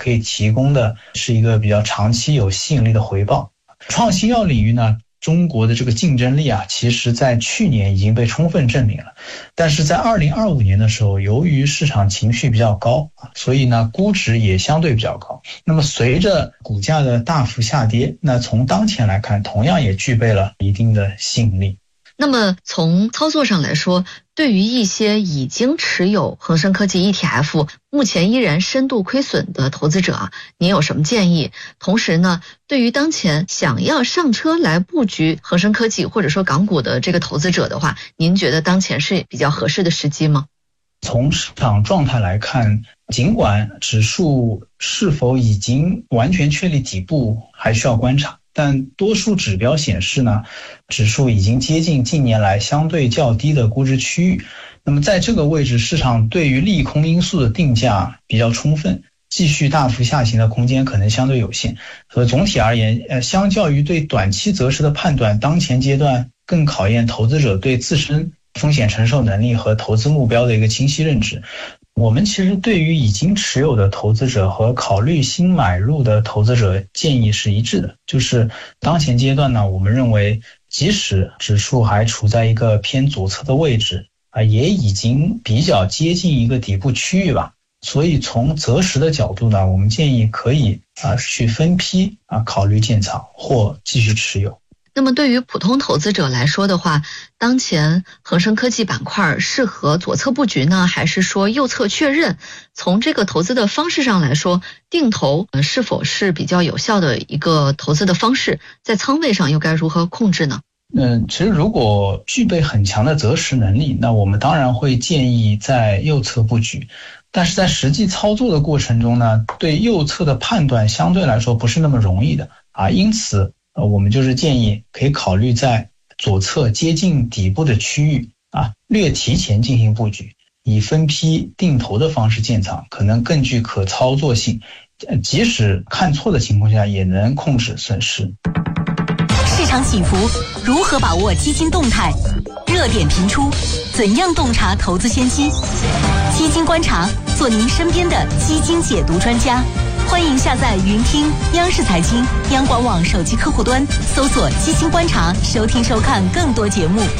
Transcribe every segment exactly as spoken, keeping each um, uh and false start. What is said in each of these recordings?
可以提供的是一个比较长期有吸引力的回报。创新药领域呢，中国的这个竞争力啊，其实在去年已经被充分证明了。但是在二零二五年的时候，由于市场情绪比较高，所以呢估值也相对比较高。那么随着股价的大幅下跌，那从当前来看，同样也具备了一定的吸引力。 那么从操作上来说，对于一些已经持有恒生科技 E T F 目前依然深度亏损的投资者啊，您有什么建议？同时呢，对于当前想要上车来布局恒生科技或者说港股的这个投资者的话，您觉得当前是比较合适的时机吗？ 从市场状态来看，尽管指数是否已经完全确立底部还需要观察，但多数指标显示呢，指数已经接近近年来相对较低的估值区域。那么在这个位置，市场对于利空因素的定价比较充分，继续大幅下行的空间可能相对有限。所以总体而言，呃，相较于对短期择时的判断，当前阶段更考验投资者对自身风险承受能力和投资目标的一个清晰认知。我们其实对于已经持有的投资者和考虑新买入的投资者建议是一致的，就是当前阶段呢，我们认为即使指数还处在一个偏左侧的位置啊，也已经比较接近一个底部区域吧。所以从择时的角度呢，我们建议可以啊去分批啊考虑建仓或继续持有。 那么对于普通投资者来说的话，当前恒生科技板块适合左侧布局呢，还是说右侧确认？从这个投资的方式上来说，定投是否是比较有效的一个投资的方式？在仓位上又该如何控制呢？ 嗯，其实如果具备很强的择时能力，那我们当然会建议在右侧布局。但是在实际操作的过程中呢，对右侧的判断相对来说不是那么容易的啊，因此呃，我们就是建议可以考虑在左侧接近底部的区域啊，略提前进行布局，以分批定投的方式建仓，可能更具可操作性，即使看错的情况下也能控制损失。 市场起伏，如何把握基金动态？热点频出，怎样洞察投资先机？基金观察，做您身边的基金解读专家。欢迎下载云听央视财经、央广网手机客户端，搜索基金观察，收听收看更多节目。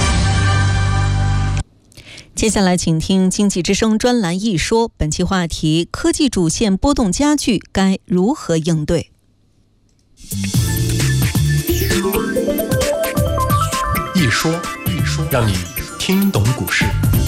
接下来请听经济之声专栏一说，本期话题：科技主线波动加剧，该如何应对？ 一说一说，让你听懂股市。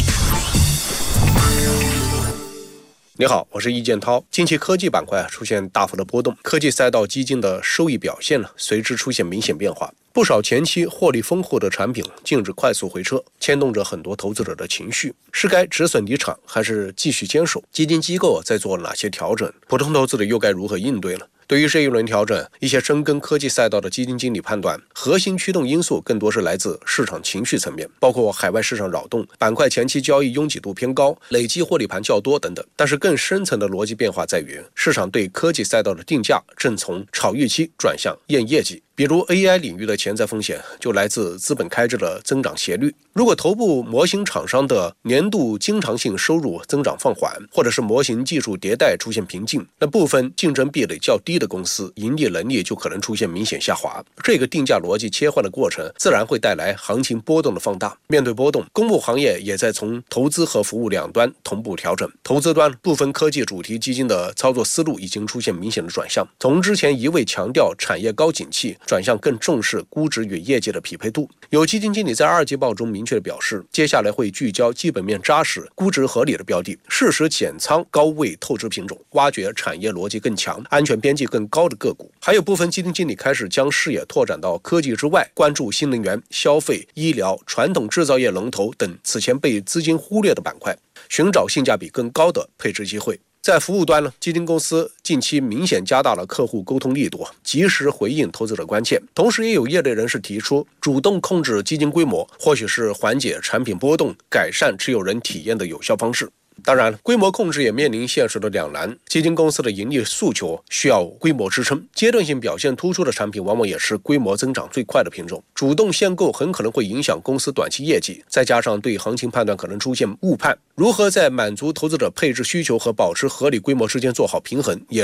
你好，我是易建涛。近期科技板块出现大幅的波动，科技赛道基金的收益表现呢随之出现明显变化。不少前期获利丰厚的产品净值快速回撤，牵动着很多投资者的情绪。是该止损离场，还是继续坚守？基金机构在做哪些调整？普通投资者又该如何应对呢？对于这一轮调整，一些深耕科技赛道的基金经理判断，核心驱动因素更多是来自市场情绪层面，包括海外市场扰动、板块前期交易拥挤度偏高、累计获利盘较多等等。但是更深层的逻辑变化在于，市场对科技赛道的定价正从炒预期转向验业绩。比如 A I 领域的潜在风险就来自资本开支的增长斜率。如果头部模型厂商的年度经常性收入增长放缓，或者是模型技术迭代出现瓶颈，那部分竞争壁垒较低的公司盈利能力就可能出现明显下滑。这个定价逻辑切换的过程自然会带来行情波动的放大。面对波动，公募行业也在从投资和服务两端同步调整。投资端部分科技主题基金的操作思路已经出现明显的转向，从之前一味强调产业高景气转向更重视估值与业绩的匹配度。有基金经理在二季报中明确地表示，接下来会聚焦基本面扎实、估值合理的标的，适时减仓高位透支品种，挖掘产业逻辑更强、安全边际更高的个股。还有部分基金经理开始将视野拓展到科技之外，关注新能源、消费、医疗、传统制造业龙头等此前被资金忽略的板块，寻找性价比更高的配置机会。在服务端呢，基金公司近期明显加大了客户沟通力度，及时回应投资者关切。同时也有业内人士提出，主动控制基金规模或许是缓解产品波动、改善持有人体验的有效方式。当然，规模控制也面临现实的两难，基金公司的盈利诉求需要规模支撑，阶段性表现突出的产品往往也是规模增长最快的品种。主动限购很可能会影响公司短期业绩，再加上对行情判断可能出现误判，如何在满足投资者配置需求和保持合理规模之间做好平衡，也